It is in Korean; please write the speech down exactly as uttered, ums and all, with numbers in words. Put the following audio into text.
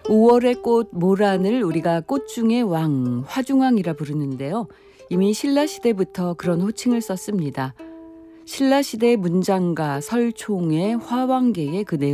오월의 꽃 모란을 우리가 꽃 중의 왕, 화중왕이라 부르는데요. 이미 신라시대부터 그런 호칭을 썼습니다. 신라시대 문장가 설총의 화왕계의 그 내용